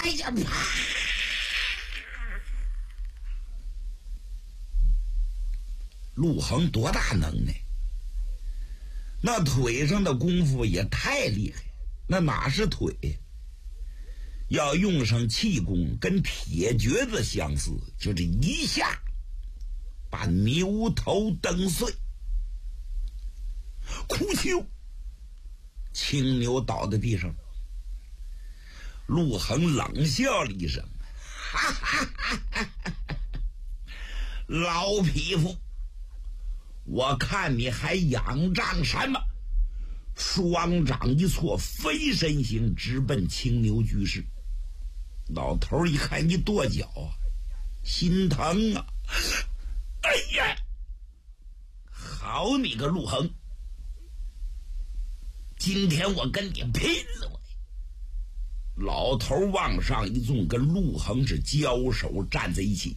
一下，啪！陆恒多大能耐？那腿上的功夫也太厉害，那哪是腿？要用上气功，跟铁橛子相似，就这一下把牛头蹬碎。哭啾，青牛倒在地上。陆恒冷笑了一声：“哈哈哈哈哈！老匹夫，我看你还仰仗什么？”双掌一错，飞身形直奔青牛居士。老头一看一跺脚啊，心疼啊！哎呀，好你个陆恒，今天我跟你拼了！老头往上一纵，跟陆恒是交手站在一起。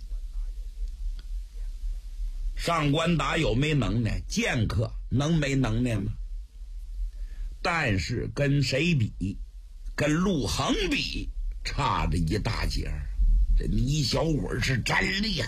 上官达有没能耐？剑客能没能耐吗？但是跟谁比？跟陆恒比，差着一大截儿。这倪小鬼是真厉害，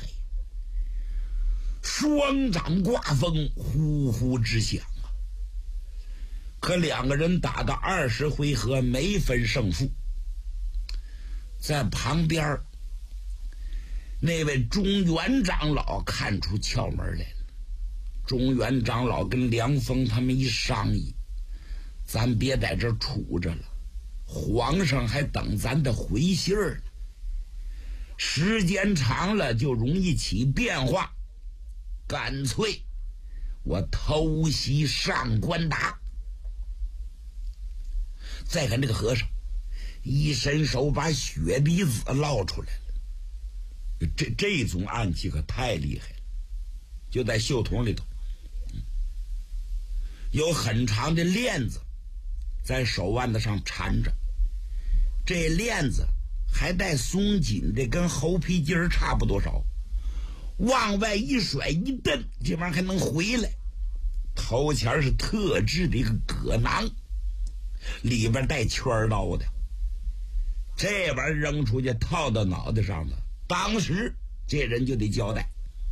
双掌刮风，呼呼直响啊！可两个人打到20回合没分胜负。在旁边那位中原长老看出窍门来了。中原长老跟梁峰他们一商议，咱别在这儿杵着了，皇上还等咱的回信儿呢，时间长了就容易起变化，干脆我偷袭上官达。再看这个和尚一伸手把血滴子捞出来了，这种暗器可太厉害了，就在袖筒里头，有很长的链子在手腕子上缠着，这链子还带松紧的，跟猴皮筋儿差不多少，往外一甩一蹬，这玩意儿还能回来。头前是特制的一个葛囊，里边带圈刀的，这玩意儿扔出去套到脑袋上了，当时这人就得交代。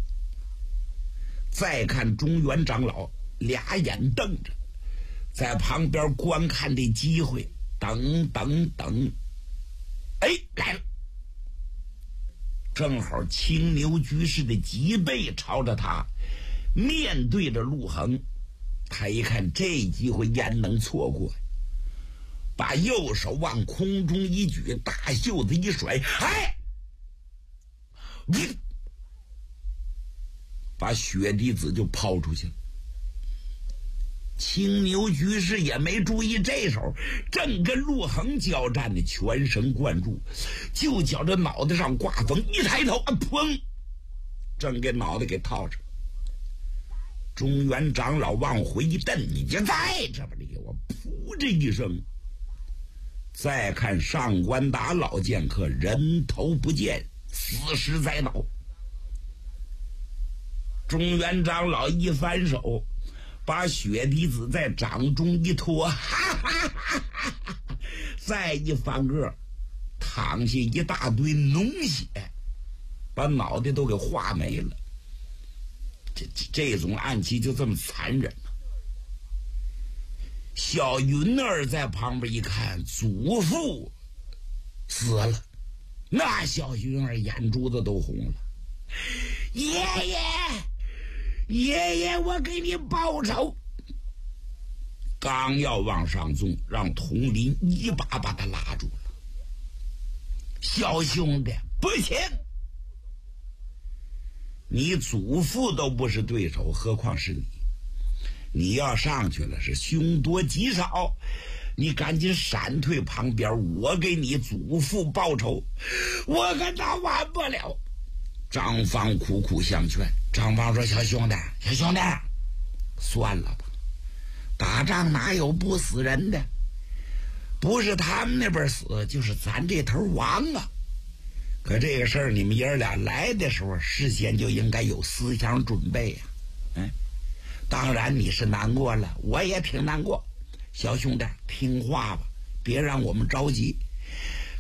再看中原长老俩眼瞪着，在旁边观看的机会，等，哎，来了！正好青牛居士的脊背朝着他，面对着陆恒。他一看这机会焉能错过，把右手往空中一举，大袖子一甩，哎，把血滴子就抛出去了。青牛居士也没注意这手，正跟陆恒交战的，全神贯注，就觉着脑袋上刮风，一抬头，砰，正给脑袋给套着。中原长老往回一蹬，你就在这边里，我噗这一声。再看上官达老剑客，人头不见，死尸在脑。中原长老一反手，把血滴子在掌中一托，哈哈哈哈，再一翻个，淌下一大堆脓血，把脑袋都给化没了。这种暗器就这么残忍啊！小云儿在旁边一看，祖父死了，那小云儿眼珠子都红了。爷爷，我给你报仇！刚要往上纵，让佟林一把把他拉住了。小兄弟，不行！你祖父都不是对手，何况是你？你要上去了是凶多吉少，你赶紧闪退旁边，我给你祖父报仇。我跟他完不了。张芳苦苦相劝，张芳说：“小兄弟，算了吧，打仗哪有不死人的？不是他们那边死，就是咱这头亡啊。可这个事儿，你们爷儿俩来的时候，事先就应该有思想准备呀。当然你是难过了，我也挺难过。小兄弟，听话吧，别让我们着急。